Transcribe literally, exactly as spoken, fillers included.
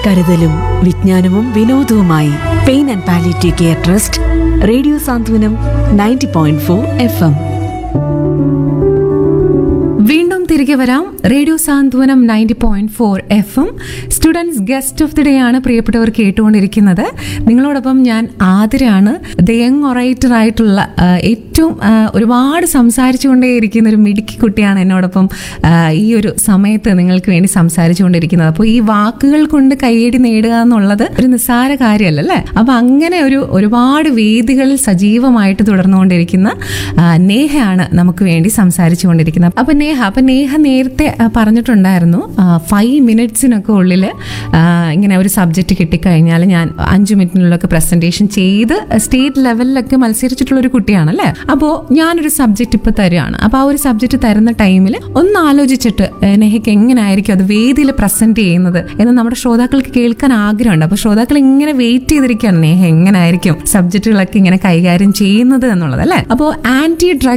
കരുതലും വിജ്ഞാനവും വിനോദവുമായി pain and palliative care trust radio Santhwanam ninety point four F M. വീണ്ടും തിരികെ വരാം. Radio Santhwanam ninety point four F M students guest of the day ആണ് പ്രിയപ്പെട്ടവർ കേട്ടുകൊണ്ടിരിക്കുന്നത്. നിങ്ങളോടൊപ്പം ഞാൻ ആതിരയാണ്. ദ യങ് ഒറേറ്റർ ആയിട്ടുള്ള ഏറ്റവും ഒരുപാട് സംസാരിച്ചുകൊണ്ടേയിരിക്കുന്ന ഒരു മിടുക്കി കുട്ടിയാണ് എന്നോടൊപ്പം ഈ ഒരു സമയത്ത് നിങ്ങൾക്ക് വേണ്ടി സംസാരിച്ചുകൊണ്ടിരിക്കുന്നത്. അപ്പോൾ ഈ വാക്കുകൾ കൊണ്ട് കയ്യടി നേടുക എന്നുള്ളത് ഒരു നിസ്സാര കാര്യമല്ല അല്ലേ? അപ്പൊ അങ്ങനെ ഒരു ഒരുപാട് വേദികളിൽ സജീവമായിട്ട് തുടർന്നുകൊണ്ടിരിക്കുന്ന നേഹയാണ് നമുക്ക് വേണ്ടി സംസാരിച്ചുകൊണ്ടിരിക്കുന്നത്. അപ്പൊ നേഹ അപ്പൊ നേഹ നേരത്തെ പറഞ്ഞിട്ടുണ്ടായിരുന്നു ഫൈവ് മിനിറ്റ്സിനൊക്കെ ഉള്ളിൽ ഇങ്ങനെ ഒരു സബ്ജക്റ്റ് കിട്ടിക്കഴിഞ്ഞാൽ ഞാൻ അഞ്ചു മിനിറ്റിനുള്ളൊക്കെ പ്രസന്റേഷൻ ചെയ്ത് സ്റ്റേറ്റ് ലെവലിലൊക്കെ മത്സരിച്ചിട്ടുള്ള ഒരു കുട്ടിയാണല്ലേ. അപ്പോൾ ഞാനൊരു സബ്ജക്റ്റ് ഇപ്പൊ തരുവാണ്. അപ്പൊ ആ ഒരു സബ്ജക്റ്റ് തരുന്ന ടൈമിൽ ഒന്ന് ആലോചിച്ചിട്ട് നെഹയ്ക്ക് എങ്ങനെയായിരിക്കും അത് വേദിയിൽ പ്രസന്റ് ചെയ്യുന്നത് എന്ന് നമ്മുടെ ശ്രോതാക്കൾക്ക് കേൾക്കാൻ ആഗ്രഹമുണ്ട്. അപ്പൊ ശ്രോതാക്കൾ ഇങ്ങനെ വെയിറ്റ് ചെയ്തിരിക്കുകയാണ് നെഹ എങ്ങനെയായിരിക്കും സബ്ജക്റ്റുകളൊക്കെ ഇങ്ങനെ കൈകാര്യം ചെയ്യുന്നത് എന്നുള്ളത് അല്ലെ. അപ്പോൾ ആന്റി ഡ്രഗ്